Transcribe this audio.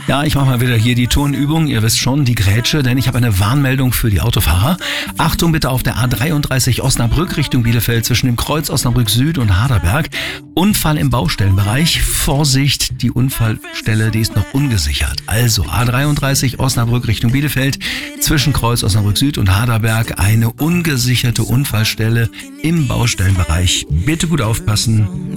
Ja, ich mache mal wieder hier die Turnübung. Ihr wisst schon, die Grätsche, denn ich habe eine Warnmeldung für die Autofahrer. Achtung bitte auf der A33 Osnabrück Richtung Bielefeld zwischen dem Kreuz Osnabrück Süd und Harderberg. Unfall im Baustellenbereich. Vorsicht, die Unfallstelle, die ist noch ungesichert. Also A33 Osnabrück Richtung Bielefeld zwischen Kreuz Osnabrück Süd und Harderberg. Eine ungesicherte Unfallstelle im Baustellenbereich. Bitte gut aufpassen.